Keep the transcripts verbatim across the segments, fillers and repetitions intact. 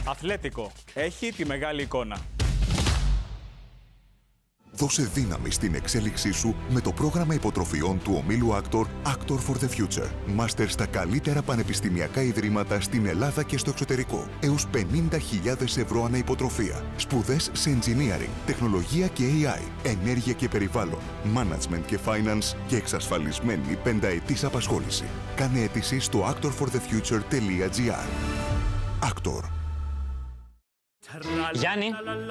Αθλέτικο. Έχει τη μεγάλη εικόνα. Δώσε δύναμη στην εξέλιξή σου με το πρόγραμμα υποτροφιών του ομίλου Actor, Actor for the Future. Μάστερ στα καλύτερα πανεπιστημιακά ιδρύματα στην Ελλάδα και στο εξωτερικό. Έως πενήντα χιλιάδες ευρώ ανά υποτροφία. Σπουδές σε engineering, τεχνολογία και έι άι, ενέργεια και περιβάλλον, management και finance και εξασφαλισμένη πενταετής απασχόληση. Κάνε αίτηση στο actor for the future τελεία τζι άρ. Actor. Γιάννη,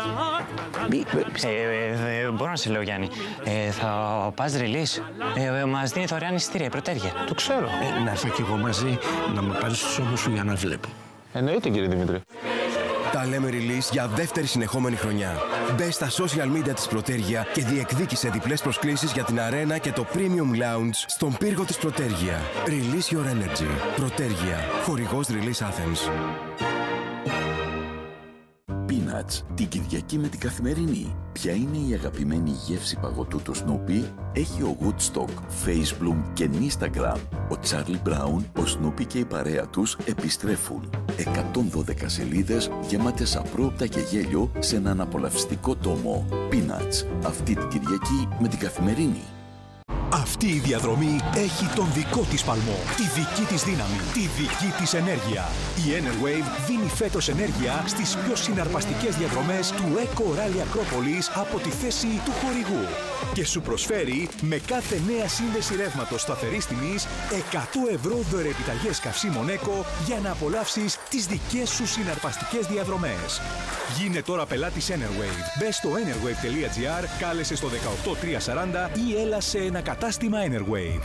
ε, ε, ε, μπορώ να σε λέω Γιάννη, ε, θα πας release, ε, ε, μας δίνει δωρεάν εισιτήρια η Πρωτέργεια. Το ξέρω. Ε, να έρθω κι εγώ μαζί να με πάρεις στους ώμους σου για να βλέπω. Εννοείται κύριε Δημήτρη. Τα λέμε release για δεύτερη συνεχόμενη χρονιά. Μπες στα social media της Πρωτέργεια και διεκδίκησε διπλές προσκλήσεις για την αρένα και το premium lounge στον πύργο της Πρωτέργεια. Release your energy. Πρωτέργεια. Χορηγός Release Athens. Peanuts, την Κυριακή με την Καθημερινή. Ποια είναι η αγαπημένη γεύση παγωτού του Snoopy? Έχει ο Woodstock, Facebook και Instagram. Ο Charlie Brown, ο Snoopy και η παρέα τους επιστρέφουν. εκατόν δώδεκα σελίδες γεμάτες απρόοπτα και γέλιο σε έναν απολαυστικό τόμο. Peanuts, αυτή την Κυριακή με την Καθημερινή. Αυτή η διαδρομή έχει τον δικό της παλμό, τη δική της δύναμη, τη δική της ενέργεια. Η Enerwave δίνει φέτος ενέργεια στις πιο συναρπαστικές διαδρομές του Eco Rally Ακρόπολης από τη θέση του χορηγού. Και σου προσφέρει με κάθε νέα σύνδεση ρεύματος σταθερής τιμής εκατό ευρώ δωρεοεπιταγές καυσίμων Eco για να απολαύσεις τις δικές σου συναρπαστικές διαδρομές. Γίνε τώρα πελάτης Enerwave. Μπες στο enerwave τελεία τζι άρ, κάλεσε στο δεκαοκτώ τριακόσια σαράντα ή έλα σε ένα κατάστημα Enerwave.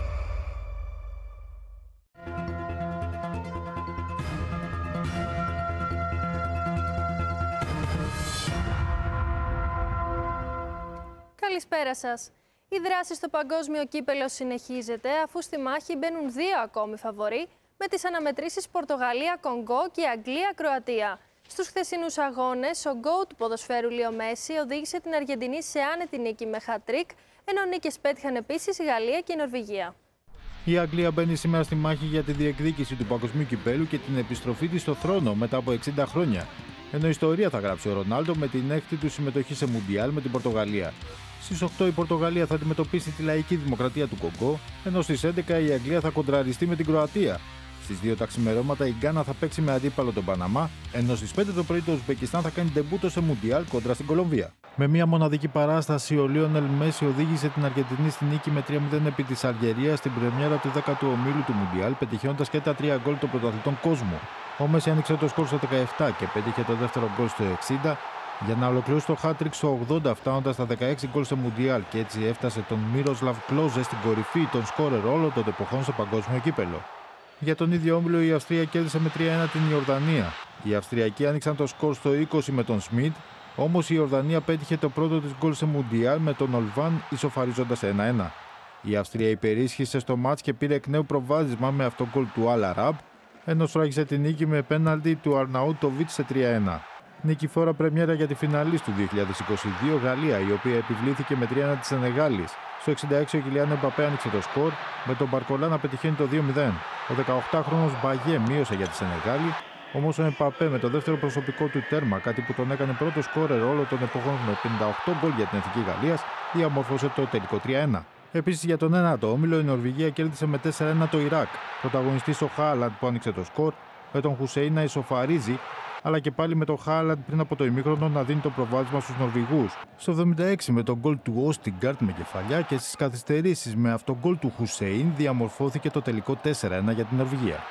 Καλησπέρα σας. Η δράση στο παγκόσμιο κύπελο συνεχίζεται, αφού στη μάχη μπαίνουν δύο ακόμη φαβορί, με τις αναμετρήσεις Πορτογαλία-Κονγκό και Αγγλία-Κροατία. Στους χθεσινούς αγώνες, ο γκόου του ποδοσφαίρου Λίο Μέση οδήγησε την Αργεντινή σε άνετη νίκη με hat-trick, ενώ νίκες πέτυχαν επίσης η Γαλλία και η Νορβηγία. Η Αγγλία μπαίνει σήμερα στη μάχη για τη διεκδίκηση του παγκοσμίου κυπέλου και την επιστροφή της στο θρόνο μετά από εξήντα χρόνια. Ενώ ιστορία θα γράψει ο Ρονάλντο με την έκτη του συμμετοχή σε Μουντιάλ με την Πορτογαλία. Στις οκτώ η Πορτογαλία θα αντιμετωπίσει τη λαϊκή δημοκρατία του Κονγκό, ενώ στις έντεκα η Αγγλία θα κοντραριστεί με την Κροατία. Στις δύο τα ξημερώματα η Γκάνα θα παίξει με αντίπαλο τον Παναμά, ενώ στις πέντε το πρωί το Ουσμπεκιστάν θα κάνει ντεμπούτο σε Μουντιάλ κόντρα στην Κολομβία. Με μια μοναδική παράσταση, ο Λίονελ Μέση οδήγησε την Αργεντινή στη νίκη με τρία μηδέν επί της Αλγερίας στην πρεμιέρα του δέκατου ομίλου του Μουντιάλ, πετυχαίνοντας και τα τρία γκολ των πρωταθλητών κόσμου. Ο Μέση άνοιξε το σκορ στο δεκαεπτά και πέτυχε το δεύτερο γκολ στο εξήντα, για να ολοκληρώσει το hat-trick στο ογδόντα, φτάνοντας στα δεκαέξι γκολ σε Μουντιάλ, και έτσι έφτασε τον Μίροσλαβ Κλόζε στην κορυφή των σκόρερ όλων των εποχών στο παγκόσμιο κύπελο. Για τον ίδιο όμιλο η Αυστρία κέρδισε με τρία ένα την Ιορδανία. Οι Αυστριακοί άνοιξαν το σκορ στο είκοσι με τον Σμιτ, όμως η Ιορδανία πέτυχε το πρώτο της γκολ σε Μουντιάλ με τον Ολβάν ισοφαρίζοντας ένα ένα. Η Αυστρία υπερίσχυσε στο μάτς και πήρε εκ νέου προβάδισμα με αυτό γκολ του Αλ Αράμπ, ενώ σφράγισε την νίκη με πέναλτι του Αρναούτοβιτς σε τρία ένα. Νικηφόρα πρεμιέρα για τη φιναλίστ του δύο χιλιάδες είκοσι δύο Γαλλία, η οποία επιβλήθηκε με τρία ένα της Σενεγάλης. Στο εξήντα έξι ο Κιλιάν Εμπαπέ άνοιξε το σκορ, με τον Μπαρκολά να πετυχαίνει το δύο μηδέν. Ο δεκαοκτάχρονος Μπαγιέ μείωσε για τη Σενεγάλη, όμως ο Εμπαπέ με το δεύτερο προσωπικό του τέρμα, κάτι που τον έκανε πρώτο σκόρερ όλων των εποχών με πενήντα οκτώ γκολ για την Εθνική Γαλλίας, διαμόρφωσε το τελικό τρία ένα. Επίσης για τον ένατο όμιλο η Νορβηγία κέρδισε με τέσσερα ένα το Ιράκ. Πρωταγωνιστής ο Χάλαντ που άνοιξε το σκορ, με τον Χουσέιν να ισοφαρίζει, αλλά και πάλι με τον Χάλαντ πριν από το ημίχρονο να δίνει το προβάδισμα στους Νορβηγούς. Στο εβδομήντα έξι με τον γκολ του Όστιγκαρτ με κεφαλιά και στις καθυστερήσεις με αυτό γκολ του Χουσέιν διαμορφώθηκε το τελικό τέσσερα ένα για την Νορβηγία.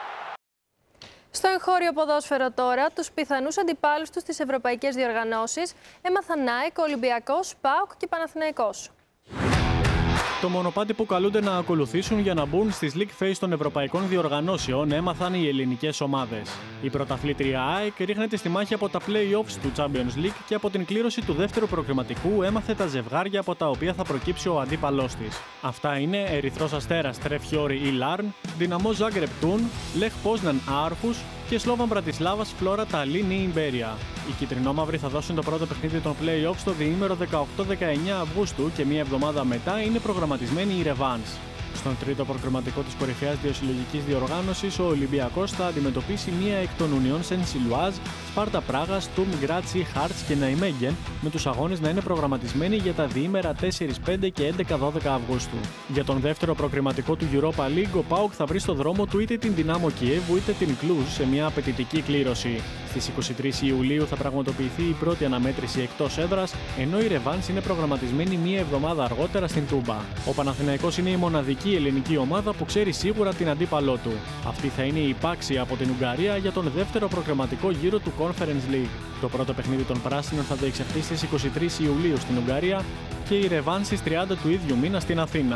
Στο εγχώριο ποδόσφαιρο τώρα, τους πιθανούς αντιπάλους τους στις ευρωπαϊκές διοργανώσεις έμαθαν ΑΕΚ, Ολυμπιακός, ΠΑΟΚ και Παναθηναϊκός. Το μονοπάτι που καλούνται να ακολουθήσουν για να μπουν στις League Phase των ευρωπαϊκών διοργανώσεων έμαθαν οι ελληνικές ομάδες. Η πρωταθλήτρια ΑΕΚ ρίχνεται στη μάχη από τα play-offs του Champions League και από την κλήρωση του δεύτερου προκριματικού έμαθε τα ζευγάρια από τα οποία θα προκύψει ο αντίπαλός της. Αυτά είναι Ερυθρός Αστέρας Τρεφιόρι ή Λάρν, Δυναμό Ζάγκρεπ Τούν, Λεχ Πόσναν Άρχους και Σλόβαν Μπρατισλάβας Φλόρα Ταλίν ή Ιμπέρια. Οι κυτρινόμαυροι θα δώσουν το πρώτο παιχνίδι των play-offs στο διήμερο δεκαοκτώ με δεκαεννέα Αυγούστου και μία εβδομάδα μετά είναι προγραμματισμένη η ρεβάνς. Στον τρίτο προκριματικό της κορυφαίας διοσυλλογικής διοργάνωσης, ο Ολυμπιακός θα αντιμετωπίσει μία εκ των Ουνιών Σεν Σιλουάζ, Σπάρτα Πράγας, Τουμ Γκράτσι, Χάρτς και Ναϊμέγγεν, με τους αγώνες να είναι προγραμματισμένοι για τα διήμερα τέσσερα, πέντε και έντεκα δώδεκα Αυγούστου. Για τον δεύτερο προκριματικό του Europa League, ο ΠΑΟΚ θα βρει στο δρόμο του είτε την Δυνάμο Κιέβου είτε την Κλουζ σε μια απαιτητική κλήρωση. Στις είκοσι τρεις Ιουλίου θα πραγματοποιηθεί η πρώτη αναμέτρηση εκτός έδρας, ενώ η ρεβάνς είναι προγραμματισμένη μία εβδομάδα αργότερα στην Τούμπα. Ο Παναθηναϊκός είναι η μοναδική ελληνική ομάδα που ξέρει σίγουρα την αντίπαλό του. Αυτή θα είναι η Πάξη από την Ουγγαρία για τον δεύτερο προκριματικό γύρο του Conference League. Το πρώτο παιχνίδι των Πράσινων θα διεξαχθεί στις είκοσι τρεις Ιουλίου στην Ουγγαρία και η ρεβάνς στις τριάντα του ίδιου μήνα στην Αθήνα.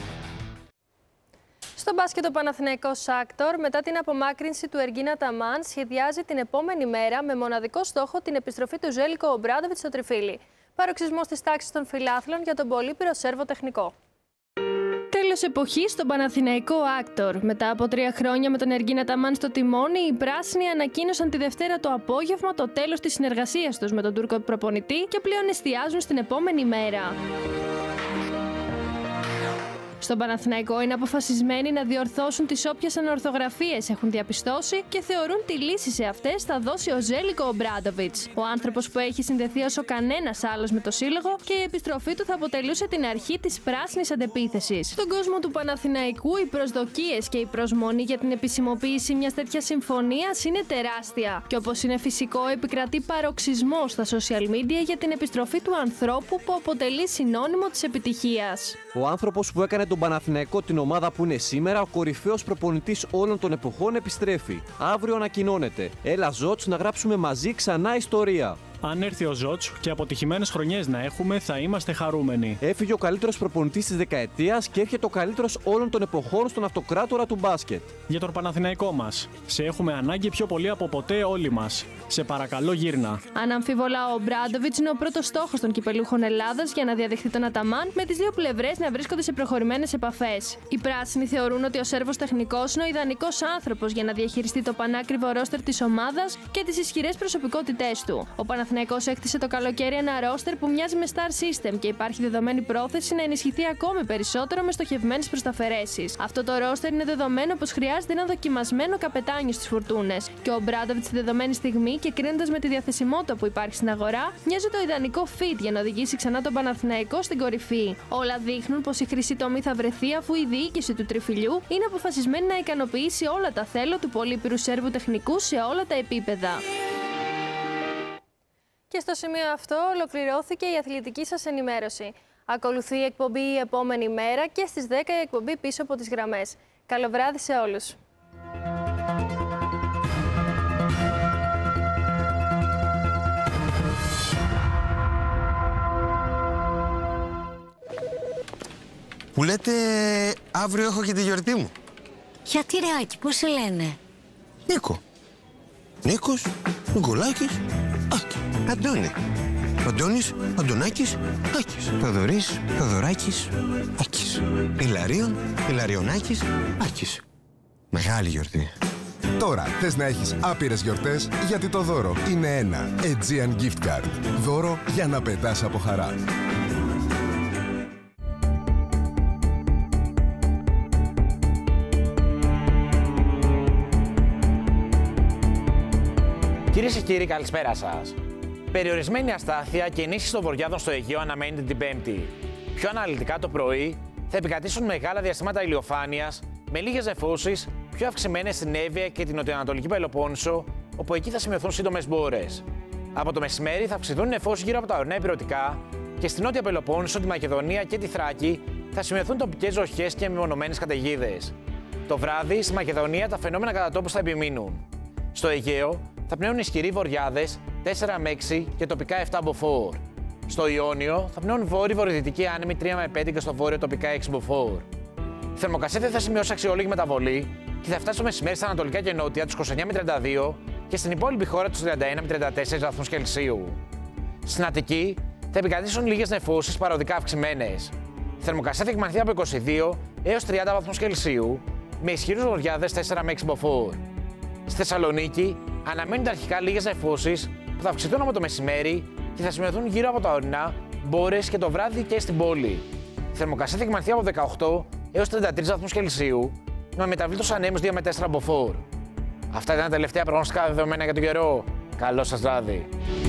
Στο μπάσκετ, ο Παναθηναϊκός Άκτορ, μετά την απομάκρυνση του Εργίν Αταμάν, σχεδιάζει την επόμενη μέρα με μοναδικό στόχο την επιστροφή του Ζέλικο Ομπράντοβιτς στο Τριφύλι. Παροξισμός της τάξης των φιλάθλων για τον πολύπειρο Σέρβο τεχνικό. Τέλος εποχής στον Παναθηναϊκό Άκτορ. Μετά από τρία χρόνια με τον Εργίν Αταμάν στο τιμόνι, οι πράσινοι ανακοίνωσαν τη Δευτέρα το απόγευμα το τέλος της συνεργασίας τους με τον Τούρκο προπονητή και πλέον εστιάζουν στην επόμενη μέρα. Στον Παναθηναϊκό είναι αποφασισμένοι να διορθώσουν τις όποιες ανορθογραφίες έχουν διαπιστώσει και θεωρούν τη λύση σε αυτές θα δώσει ο Ζέλικο Ομπράντοβιτς, ο άνθρωπος που έχει συνδεθεί όσο κανένας άλλος με το σύλλογο και η επιστροφή του θα αποτελούσε την αρχή της πράσινης αντεπίθεσης. Στον κόσμο του Παναθηναϊκού οι προσδοκίες και η προσμονή για την επισημοποίηση μιας τέτοιας συμφωνίας είναι τεράστια. Και όπως είναι φυσικό, επικρατεί παροξισμός στα social media για την επιστροφή του ανθρώπου που αποτελεί συνώνυμο της επιτυχίας. Ο άνθρωπος που έκανε τον Παναθηναϊκό την ομάδα που είναι σήμερα, ο κορυφαίος προπονητής όλων των εποχών, επιστρέφει. Αύριο ανακοινώνεται. Έλα Ζότς να γράψουμε μαζί ξανά ιστορία. Αν έρθει ο Ζότς και αποτυχημένες χρονιές να έχουμε, θα είμαστε χαρούμενοι. Έφυγε ο καλύτερος προπονητής της δεκαετίας και έρχεται ο καλύτερος όλων των εποχών στον αυτοκράτορα του μπάσκετ. Για τον Παναθηναϊκό μας. Σε έχουμε ανάγκη πιο πολύ από ποτέ όλοι μας. Σε παρακαλώ γύρνα. Αναμφίβολα, ο Ομπράντοβιτς είναι ο πρώτος στόχος των κυπελούχων Ελλάδας για να διαδεχθεί τον Αταμάν, με τις δύο πλευρές να βρίσκονται σε προχωρημένες επαφές. Οι πράσινοι θεωρούν ότι ο Σέρβος τεχνικός είναι ο ιδανικός άνθρωπος για να διαχειριστεί το πανάκριβο ρόστερ της ομάδας και τις ισχυρές προσωπικότητές του. Ο Παναθηναϊκός έκτισε το καλοκαίρι ένα ρόστερ που μοιάζει με star system και υπάρχει δεδομένη πρόθεση να ενισχυθεί ακόμη περισσότερο με στοχευμένες προσταφαιρέσεις. Αυτό το ρόστερ είναι δεδομένο πως χρειάζεται ένα δοκιμασμένο καπετάνιο στις φουρτούνες. Και ο Ομπράντοβιτς στη δεδομένη στιγμή και κρίνοντας με τη διαθεσιμότητα που υπάρχει στην αγορά, μοιάζει το ιδανικό fit για να οδηγήσει ξανά τον Παναθηναϊκό στην κορυφή. Όλα δείχνουν πως η χρυσή τομή θα βρεθεί αφού η διοίκηση του Τριφυλιού είναι αποφασισμένη να ικανοποιήσει όλα τα θέλω του πολύπειρου Σέρβου τεχνικού σε όλα τα επίπεδα. Και στο σημείο αυτό ολοκληρώθηκε η αθλητική σας ενημέρωση. Ακολουθεί η εκπομπή η επόμενη μέρα και στις δέκα η εκπομπή πίσω από τις γραμμές. Καλό βράδυ σε όλους. Που λέτε αύριο έχω και τη γιορτή μου. Γιατί ρε Άκη, πώς σε λένε? Νίκο. Νίκος, Νικολάκης, Άκη. Αντώνη. Αντώνης, Αντωνάκης, Άκης. Θοδωρής, Θοδωράκης, Άκης. Ηλαρίων, Ηλαριονάκης, Άκης. Μεγάλη γιορτή. Τώρα θες να έχεις άπειρες γιορτές, γιατί το δώρο είναι ένα Aegean Gift Card. Δώρο για να πετάς από χαρά. Κυρίες και κύριοι, καλησπέρα σας. Περιορισμένη αστάθεια και ενίσχυση των βορειάδων στο Αιγαίο αναμένεται την Πέμπτη. Πιο αναλυτικά το πρωί θα επικρατήσουν μεγάλα διαστήματα ηλιοφάνειας με λίγες νεφώσεις, πιο αυξημένες στην Εύβοια και την νοτιοανατολική Πελοπόννησο, όπου εκεί θα σημειωθούν σύντομες μπόρες. Από το μεσημέρι θα αυξηθούν οι νεφώσεις γύρω από τα ορεινά Ηπειρωτικά και στην νότια Πελοπόννησο, τη Μακεδονία και τη Θράκη θα σημειωθούν τοπικές ζοχές και μεμονωμένες καταιγίδες. Το βράδυ στη Μακεδονία τα φαινόμενα κατά τόπους θα επιμείνουν. Στο Αιγαίο θα πνέουν ισχυροί βορειάδες τέσσερα με έξι και τοπικά επτά μποφόρ. Στο Ιόνιο θα πνέουν βόρειο-βορειοδυτικοί άνεμοι τρία με πέντε και στο βόρειο τοπικά έξι μποφόρ. Η θερμοκρασία θα σημειώσει αξιόλογη μεταβολή και θα φτάσει στο μεσημέρι στα ανατολικά και νότια τους είκοσι εννέα με τριάντα δύο και στην υπόλοιπη χώρα τους τριάντα ένα με τριάντα τέσσερα βαθμούς Κελσίου. Στην Αττική θα επικρατήσουν λίγες νεφώσεις παροδικά αυξημένες. Η θερμοκρασία θα εκμανθεί από είκοσι δύο έως τριάντα βαθμούς Κελσίου με ισχυρούς βορειάδες τέσσερα με έξι μποφόρ. Στη Θεσσαλονίκη αναμένονται αρχικά λίγες νεφώσεις που θα αυξηθούν από το μεσημέρι και θα σημειωθούν γύρω από τα ορεινά, μπόρες και το βράδυ και στην πόλη. Η θερμοκρασία θα εκμανθεί από δεκαοκτώ έως τριάντα τρεις βαθμούς Κελσίου, με μεταβλήτως ανέμους δύο με τέσσερα μποφόρ. Αυτά ήταν τα τελευταία προγνωστικά δεδομένα για τον καιρό. Καλό σας βράδυ.